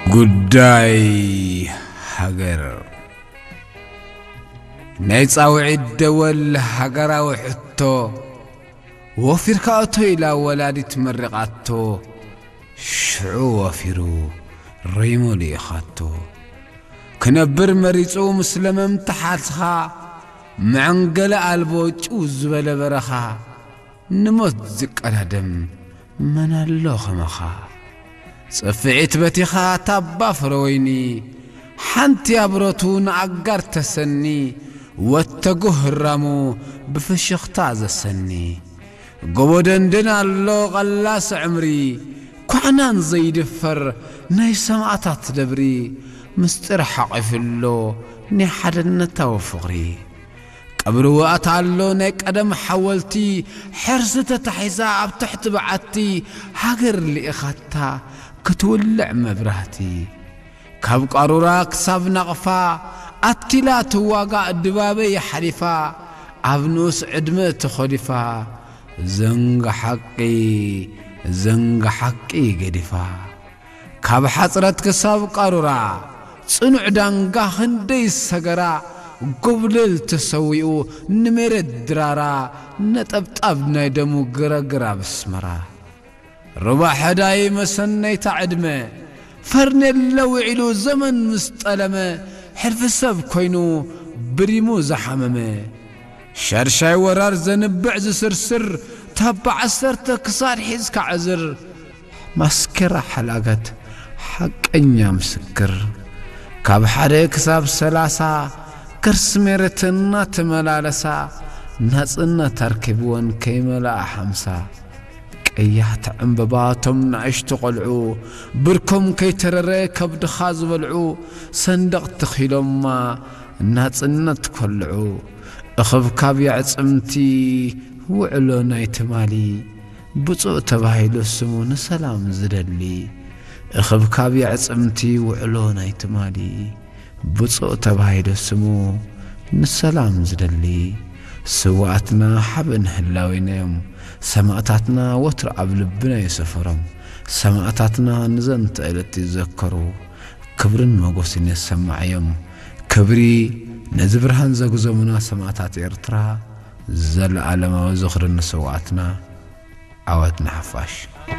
ጉዳይ ሃገር ናይ ጻውዒት ደወል ሃገራዊ ሕቶ ወፊርካ እቶ ኢላ ወላዲት መርቃቶ ሽዑ ወፊሩ ረይሞል ይኻቶ ክነብር መሪጹ ምስለመም ተሓልኻ መዕንገለ አልቦ ጭው ዝበለ በረኻ ንሞት ዝቀዳደም መናሎ ኸመኻ ጽፍዒት በቲኻ ታባ ፍረወይኒ ሓንቲ አብሮቱ ንኣጋር ተሰኒ ወተጉ ህራሙ ብፍሽኽታ ዘሰኒ ጎቦደንድን አሎ ቐላስ ዕምሪ ኳዕናን ዘይድፈር ናይ ሰማዕታት ደብሪ ምስጢር ሓቒፍሎ ናይ ሓድነታዊ ፍቕሪ ቀብሪ ወኣት አሎ ናይ ቀደም ሓወልቲ ሕርሲ ተታሒዛ ኣብ ትሕቲ በዓቲ ሃገር ልኢኻታ ክትውልዕ መብራህቲ ካብ ቃሩራ ክሳብ ነቕፋ ኣቲላ ትዋጋእ ድባበይ ሓሊፋ ኣብ ንኡስ ዕድመ ተኸዲፋ ዘንጋ ሓቂ ገዲፋ ካብ ሓፅረት ክሳብ ቃሩራ ጽኑዕ ዳንጋ ክንደይ ሰገራ ጎብለል ተሰዊኡ ንመሬት ድራራ ነጠብጣብ ናይ ደሙ ግረግራ ብስመራ ሩባ ሕዳይ መሰነይታ ዕድመ ፈርኔሎ ውዒሉ ዘመን ምስጠለመ ሕልፊ ሰብ ኮይኑ ብሪሙ ዝሓመመ ሸርሻይ ወራር ዘንብዕ ዝስርስር ታባ ዓሰርተ ክሳድ ሒዝካ ዕዝር ማስከራ ሓላገት ሓቀኛ ምስክር ካብ ሓደ ክሳብ 30 ከርስ መሬትና ተመላለሳ ናጽነት ተርኪብወን ከይመላእ 50 ቀያሕቲ ዕምበባቶም ንኣሽቱ ቆልዑ ብርኮም ከይተረረ ከብድኻ ዝበልዑ ሰንደቕ ተኺሎማ ናጽነት ኮልዑ እኽብ ካብ ያዕጽምቲ ውዕሎ ናይ ትማሊ ብፁዕ ተባሂሉ ስሙ ንሰላም ዝደሊ እኽብ ካብ ያዕጽምቲ ውዕሎ ናይ ትማሊ ብፁዕ ተባሂሉ ስሙ ንሰላም ዝደሊ ስዋዕትና ሓብን ህላዊናዮም ሰማዕታትና ወትር ኣብ ልብና ይሰፈሮም ሰማዕታትና ንዘንተ ዕለት ይዘከሩ ክብርን መጎስን የሰማዕዮም ክብሪ ነዚ ብርሃን ዘግዞሙና ሰማዕታት ኤርትራ ዘለዓለማዊ ዝኽሪ ንስዋዕትና ዓወትና ሓፋሽ